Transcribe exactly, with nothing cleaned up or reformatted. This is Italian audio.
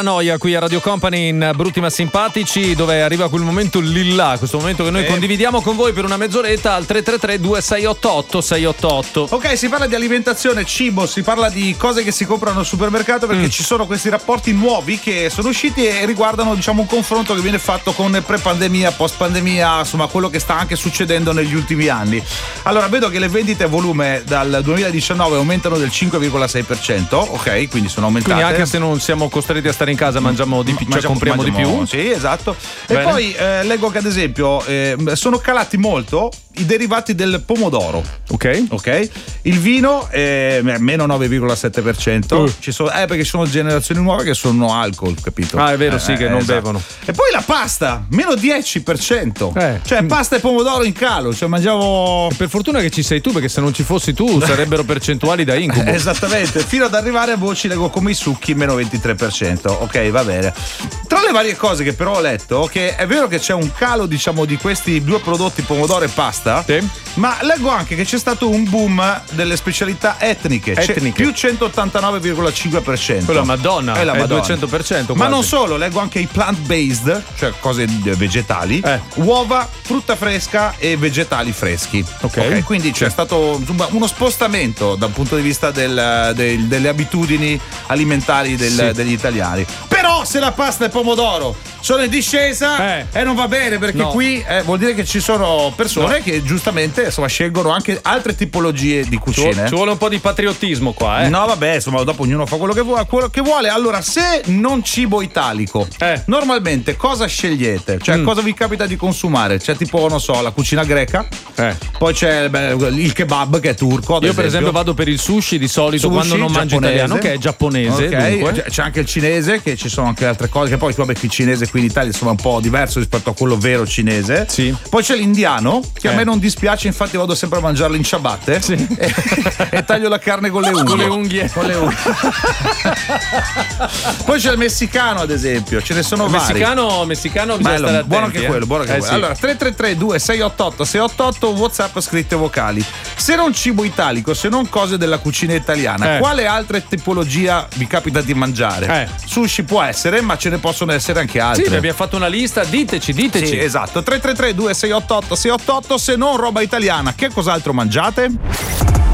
Noia qui a Radio Company in Brutti ma Simpatici, dove arriva quel momento lilla, questo momento che noi eh. condividiamo con voi per una mezz'oretta al tre tre tre due sei otto otto sei otto otto. Ok, si parla di alimentazione, cibo, si parla di cose che si comprano al supermercato perché mm. ci sono questi rapporti nuovi che sono usciti e riguardano, diciamo, un confronto che viene fatto con pre-pandemia, post-pandemia, insomma quello che sta anche succedendo negli ultimi anni. Allora, vedo che le vendite a volume dal duemiladiciannove aumentano del cinque virgola sei per cento, ok, quindi sono aumentate. Quindi anche se non siamo costretti a stare in casa mangiamo di più, cioè mangiamo, compriamo mangiamo, di più. Sì, esatto. Bene. E poi eh, leggo che ad esempio eh, sono calati molto i derivati del pomodoro. Ok. Ok. Il vino è meno nove virgola sette per cento. Uh. Ci sono, eh, perché ci sono generazioni nuove che sono alcol, capito? Ah, è vero, eh, sì, che eh, non esatto. bevono. E poi la pasta, meno dieci per cento. Eh. Cioè, pasta e pomodoro in calo. Cioè, mangiavo. Per fortuna che ci sei tu, perché se non ci fossi tu sarebbero percentuali da incubo. Esattamente, fino ad arrivare a voci, leggo come i succhi, meno ventitré per cento. Ok, va bene. Tra le varie cose che però ho letto, che è vero che c'è un calo, diciamo, di questi due prodotti, pomodoro e pasta, sì. Ma leggo anche che c'è stato un boom delle specialità etniche, etniche. più centottantanove virgola cinque per cento. Quella Madonna, è la è Madonna. duecento per cento Ma quasi. non solo, leggo anche i plant-based, cioè cose vegetali, eh. uova, frutta fresca e vegetali freschi. Ok, okay? Quindi c'è sì. stato insomma, uno spostamento dal punto di vista del, del, delle abitudini alimentari del, sì. degli italiani. Però se la pasta e pomodoro sono in discesa eh. e non va bene, perché no. qui eh, vuol dire che ci sono persone no. che giustamente insomma scelgono anche altre tipologie di cucine. Ci vuole, ci vuole un po' di patriottismo qua, eh? No, vabbè, insomma, dopo ognuno fa quello che vuole, quello che vuole. Allora, se non cibo italico, eh. normalmente cosa scegliete? Cioè, mm. cosa vi capita di consumare? C'è tipo, non so, la cucina greca, eh. poi c'è beh, il kebab che è turco. Ad Io, esempio. per esempio, vado per il sushi di solito sushi, quando non mangio giapponese. italiano, che è giapponese. Okay. C'è anche il cinese, che ci sono anche altre cose. Che poi, vabbè, il cinese qui in Italia insomma è un po' diverso rispetto a quello vero cinese. Sì. Poi c'è l'indiano, che eh. a me non dispiace, infatti vado sempre a mangiarlo in ciabatte. Sì. E, e taglio la carne con le unghie. Con le unghie. Con le unghie. Poi c'è il messicano, ad esempio, ce ne sono il vari. Messicano, messicano bisogna Bello, stare attenti, buono anche eh. quello, buono anche eh, quello. sì. Allora, tre tre tre due sei otto otto sei otto otto, WhatsApp scritte vocali. Se non cibo italico, se non cose della cucina italiana, eh. quale altra tipologia vi capita di mangiare? Eh. Sushi può essere, ma ce ne possono essere anche altre. Sì, abbiamo fatto una lista, diteci, diteci. Sì, esatto. tre tre tre due sei otto otto sei otto otto, se non roba italiana, che cos'altro mangiate?